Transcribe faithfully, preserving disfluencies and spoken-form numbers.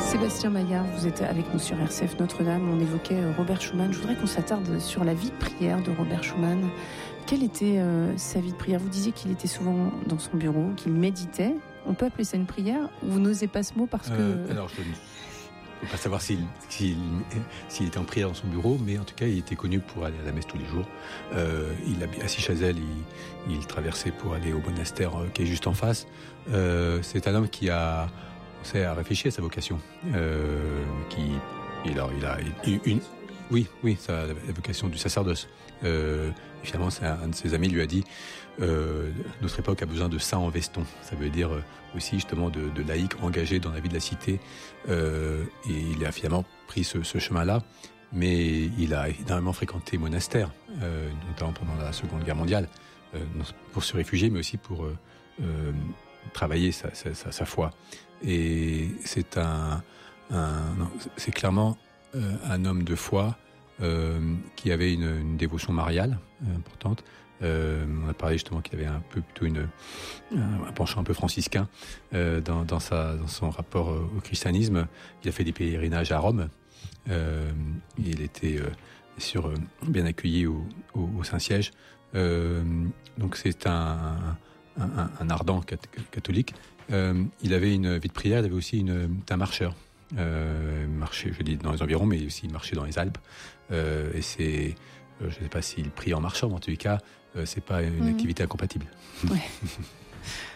Sébastien Maillard, vous êtes avec nous sur R C F Notre-Dame. On évoquait Robert Schumann. Je voudrais qu'on s'attarde sur la vie de prière de Robert Schumann. Quelle était euh, sa vie de prière ? Vous disiez qu'il était souvent dans son bureau, qu'il méditait. On peut appeler ça une prière ? Vous n'osez pas ce mot parce que... Euh, alors, je ne peux pas savoir s'il, s'il, s'il était en prière dans son bureau, mais en tout cas, il était connu pour aller à la messe tous les jours. Euh, il a, à Sichazel, il, il traversait pour aller au monastère qui est juste en face. Euh, c'est un homme qui a... C'est à réfléchir à sa vocation, euh, qui, il a, il a une, une, oui, oui, sa, la vocation du sacerdoce. Euh, finalement, c'est un, un de ses amis lui a dit, euh, notre époque a besoin de saints en veston. Ça veut dire aussi justement de, de laïcs engagés dans la vie de la cité. Euh, et il a finalement pris ce, ce chemin-là, mais il a énormément fréquenté les monastères, euh, notamment pendant la Seconde Guerre mondiale, euh, pour se réfugier, mais aussi pour euh, euh, travailler sa, sa, sa, sa foi. Et c'est un, un non, c'est clairement euh, un homme de foi euh, qui avait une, une dévotion mariale euh, importante. Euh, on a parlé justement qu'il avait un peu plutôt une un, un penchant un peu franciscain euh, dans, dans sa dans son rapport au christianisme. Il a fait des pèlerinages à Rome. Euh, il était euh, sûr euh, bien accueilli au, au, au Saint-Siège. Euh, donc c'est un un, un ardent catholique. Euh, il avait une vie de prière, il avait aussi une, un marcheur. Euh, marchait, je dis, dans les environs, mais aussi il marchait dans les Alpes. Euh, et c'est, euh, je ne sais pas s'il prie en marchant, mais en tous les cas, euh, c'est pas une mmh. activité incompatible. Ouais.